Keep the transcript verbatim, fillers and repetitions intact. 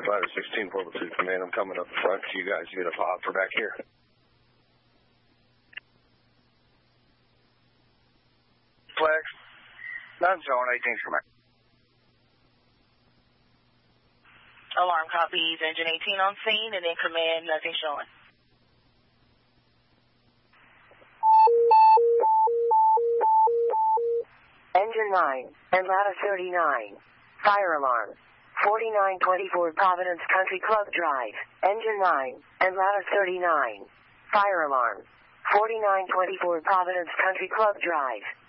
Fighter sixteen, four two, command. I'm coming up front. You guys get a pop for back here. Flex. Non-zone, eighteen, command. Alarm copies, engine eighteen on scene, and then command, nothing showing. Engine nine, Atlanta thirty-nine. Fire alarm. forty-nine twenty-four Providence Country Club Drive. Engine nine, Atlanta thirty-nine. Fire alarm. forty-nine twenty-four Providence Country Club Drive.